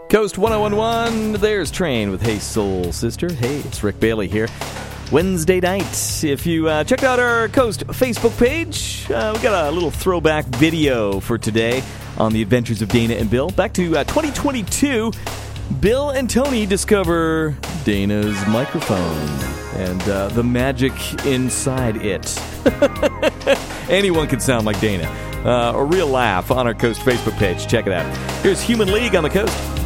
Coast 1011, there's Train with Hey Soul Sister. Hey, it's Rick Bailey here. Wednesday night. If you check out our Coast Facebook page, we got a little throwback video for today on the adventures of Dana and Bill. Back to 2022, Bill and Tony discover Dana's microphone and the magic inside it. Anyone can sound like Dana. A real laugh on our Coast Facebook page. Check it out. Here's Human League on the Coast.